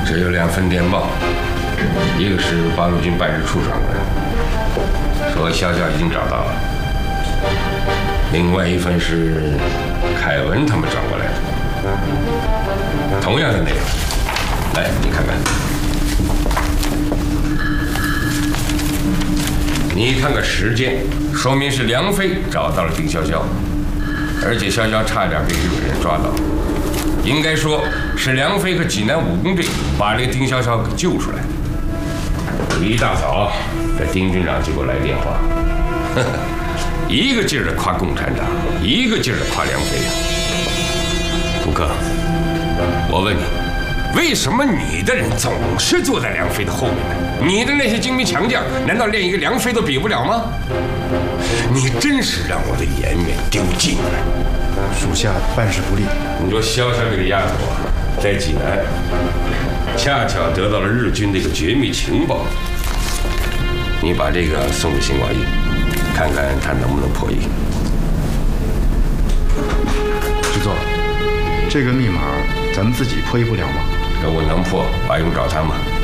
这有2份电报，一个是八路军办事处转过来的，说潇潇已经找到了；另外一份是凯文他们转过来的，同样的内容。来，你看看。你看个时间，说明是梁飞找到了丁潇潇，而且潇潇差点被日本人抓到。应该说是梁飞和济南武工队把这个丁潇潇给救出来。一大早，这丁军长就给我来电话，呵呵，一个劲儿的夸共产党，一个劲儿的夸梁飞。胡克，我问你，为什么你的人总是坐在梁飞的后面呢？你的那些精兵强将，难道连一个梁飞都比不了吗？你真是让我的颜面丢尽了。 属下办事不力。 你说潇潇这个丫头啊，在济南恰巧得到了日军的一个绝密情报，你把这个送给邢广义，看看他能不能破译。 知座，这个密码咱们自己破译不了吗？ 要我能破，还用找他吗？